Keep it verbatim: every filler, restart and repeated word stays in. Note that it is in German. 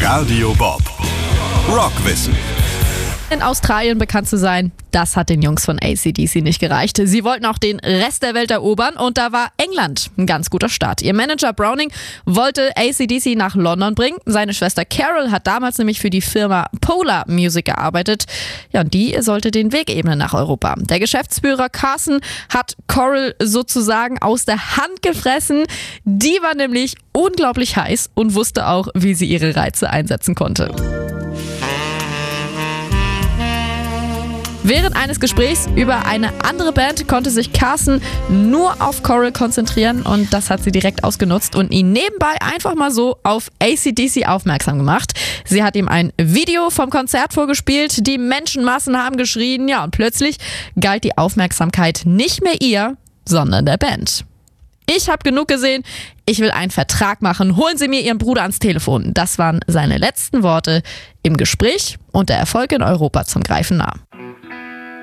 Radio Bob. Rockwissen. In Australien bekannt zu sein, das hat den Jungs von A C D C nicht gereicht. Sie wollten auch den Rest der Welt erobern und da war England ein ganz guter Start. Ihr Manager Browning wollte A C D C nach London bringen. Seine Schwester Carol hat damals nämlich für die Firma Polar Music gearbeitet. Ja, und die sollte den Weg ebnen nach Europa. Der Geschäftsführer Carson hat Coral sozusagen aus der Hand gefressen. Die war nämlich unglaublich heiß und wusste auch, wie sie ihre Reize einsetzen konnte. Während eines Gesprächs über eine andere Band konnte sich Carson nur auf Coral konzentrieren und das hat sie direkt ausgenutzt und ihn nebenbei einfach mal so auf A C D C aufmerksam gemacht. Sie hat ihm ein Video vom Konzert vorgespielt, die Menschenmassen haben geschrien, ja, und plötzlich galt die Aufmerksamkeit nicht mehr ihr, sondern der Band. Ich habe genug gesehen, ich will einen Vertrag machen, holen Sie mir Ihren Bruder ans Telefon. Das waren seine letzten Worte im Gespräch und der Erfolg in Europa zum Greifen nah.